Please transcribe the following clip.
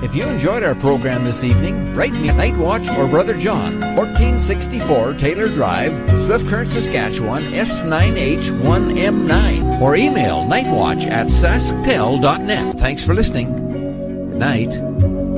If you enjoyed our program this evening, write me at Nightwatch or Brother John, 1464 Taylor Drive, Swift Current, Saskatchewan, S9H1M9, or email nightwatch@sasktel.net. Thanks for listening. Good night.